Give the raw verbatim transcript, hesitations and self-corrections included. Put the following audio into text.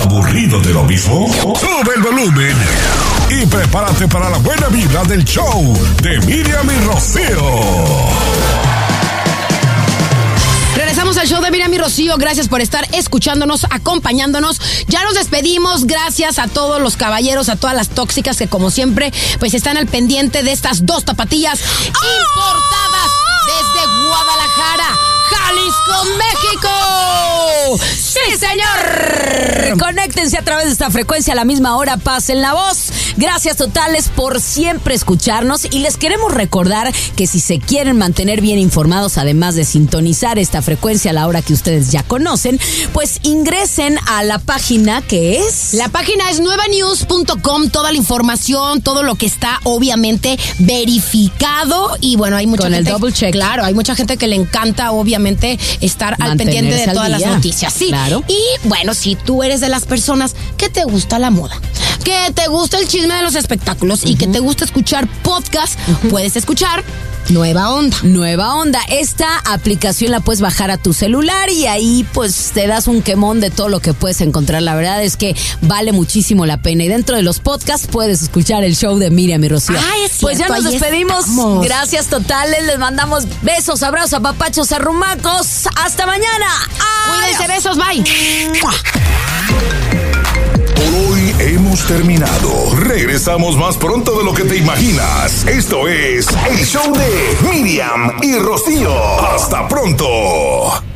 ¿Aburrido de lo mismo? Sube el volumen y prepárate para la buena vibra del show de Miriam y Rocío. Regresamos al show de Miriam y Rocío. Gracias por estar escuchándonos, acompañándonos. Ya nos despedimos. Gracias a todos los caballeros, a todas las tóxicas que como siempre pues están al pendiente de estas dos tapatías ¡oh! Importadas desde Guadalajara, Jalisco, México. ¡Sí, señor! Conéctense a través de esta frecuencia a la misma hora. Pasen la voz. Gracias totales por siempre escucharnos. Y les queremos recordar que si se quieren mantener bien informados, además de sintonizar esta frecuencia a la hora que ustedes ya conocen, pues ingresen a la página que es... La página es nueva news punto com. Toda la información, todo lo que está obviamente verificado. Y bueno, hay mucha Con gente... el double check. Claro, hay mucha gente que le encanta obviamente estar al pendiente de todas las noticias. Sí, claro. Y bueno, si tú eres de las personas que te gusta la moda, que te gusta el chisme de los espectáculos uh-huh. y que te gusta escuchar podcast, uh-huh. puedes escuchar Nueva Onda. Nueva Onda. Esta aplicación la puedes bajar a tu celular y ahí pues te das un quemón de todo lo que puedes encontrar. La verdad es que vale muchísimo la pena. Y dentro de los podcasts puedes escuchar el show de Miriam y Rocío. Ay, es pues cierto, ya nos despedimos. Estamos. Gracias totales. Les mandamos besos, abrazos, apapachos, arrumacos. Hasta mañana. ¡Adiós! Cuídense, besos, bye. Por hoy hemos terminado. Regresamos más pronto de lo que te imaginas. Esto es el show de Miriam y Rocío. Hasta pronto.